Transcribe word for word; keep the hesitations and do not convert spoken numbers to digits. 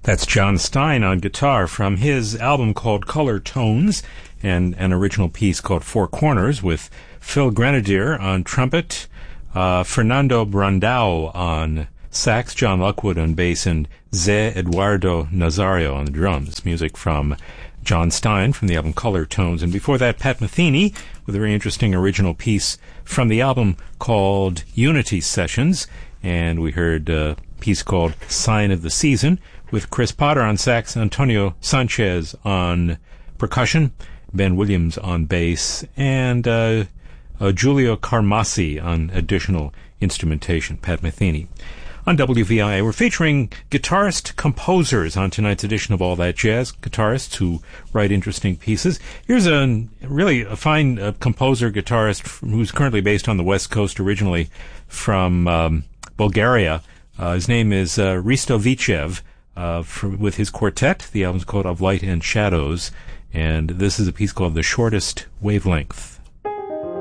That's John Stein on guitar from his album called Color Tones, and an original piece called Four Corners with Phil Grenadier on trumpet, uh, Fernando Brandao on sax, John Lockwood on bass, and Zé Eduardo Nazario on the drums. Music from John Stein from the album Color Tones. And before that, Pat Metheny with a very interesting original piece from the album called Unity Sessions. And we heard a piece called Sign of the Season with Chris Potter on sax, Antonio Sanchez on percussion, Ben Williams on bass, and uh, uh, Giulio Carmassi on additional instrumentation. Pat Metheny. On W V I A, we're featuring guitarist-composers on tonight's edition of All That Jazz, guitarists who write interesting pieces. Here's a really a fine uh, composer, guitarist who's currently based on the West Coast, originally from um, Bulgaria. Uh, his name is uh, Risto Vichev, uh, for, with his quartet. The album's called Of Light and Shadows, and this is a piece called The Shortest Wavelength.